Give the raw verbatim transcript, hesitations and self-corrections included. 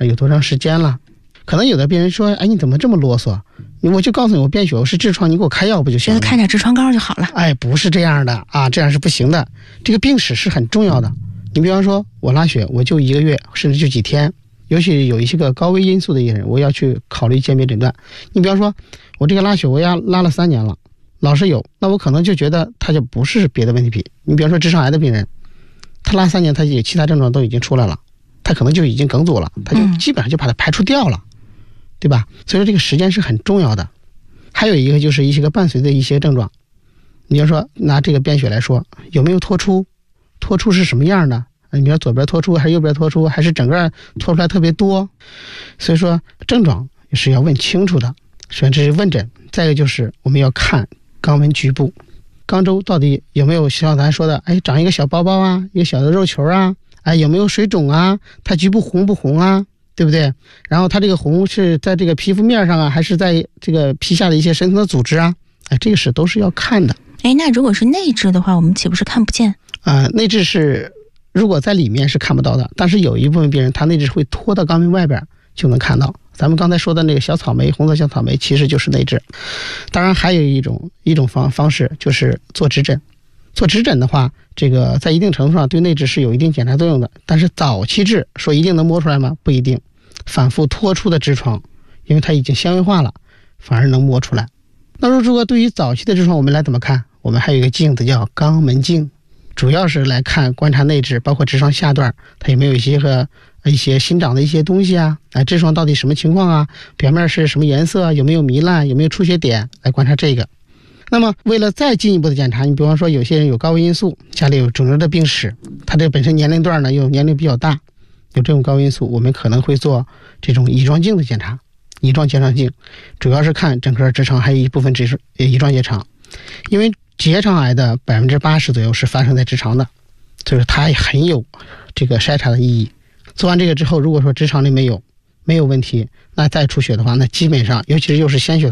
有多长时间了。可能有的病人说，哎，你怎么这么啰嗦？我就告诉你我便血，我是痔疮，你给我开药不就行了？ 觉得开点痔疮膏就好了。 哎，不是这样的啊，这样是不行的。这个病史是很重要的。你比方说我拉血，我就一个月甚至就几天，尤其有一些个高危因素的人，我要去考虑鉴别诊断。你比方说我这个拉血我要拉了三年了，老是有，那我可能就觉得他就不是别的问题。你比方说直肠癌的病人，他拉三年，他有其他症状都已经出来了，他可能就已经梗阻了，他就基本上就把它排除掉了、嗯、对吧？所以说这个时间是很重要的。还有一个就是一些个伴随的一些症状，你要说拿这个便血来说，有没有脱出，脱出是什么样的？你比如左边脱出还是右边脱出，还是整个脱出来特别多？所以说症状是要问清楚的。首先这是问诊，再一个就是我们要看肛门局部，肛周到底有没有像咱说的，哎，长一个小包包啊，一个小的肉球啊，哎，有没有水肿啊？它局部红不红啊？对不对？然后它这个红是在这个皮肤面上啊，还是在这个皮下的一些深层的组织啊？哎，这个是都是要看的。 哎，那如果是内痔的话，我们岂不是看不见？ 啊、呃，内痔是如果在里面是看不到的，但是有一部分病人他内痔会拖到肛门外边就能看到。咱们刚才说的那个小草莓，红色小草莓其实就是内痔。当然还有一种一种方方式就是做指诊。做指诊的话，这个在一定程度上对内痔是有一定检查作用的，但是早期痔说一定能摸出来吗？不一定。反复脱出的痔疮，因为它已经纤维化了，反而能摸出来。那如果对于早期的痔疮，我们来怎么看？我们还有一个镜子叫肛门镜，主要是来看观察内痔，包括痔疮下段它有没有一些个一些新长的一些东西啊，哎，痔疮到底什么情况啊？表面是什么颜色？有没有糜烂？有没有出血点？来观察这个。那么为了再进一步的检查，你比方说有些人有高危因素，家里有肿瘤的病史，他这本身年龄段呢又年龄比较大，有这种高危因素，我们可能会做这种乙状镜的检查。乙状结肠镜主要是看整个直肠，还有一部分直乙状结肠，因为结肠癌的百分之八十左右是发生在直肠的，所以说它也很有这个筛查的意义。做完这个之后，如果说直肠里没有没有问题，那再出血的话，那基本上尤其是又是鲜血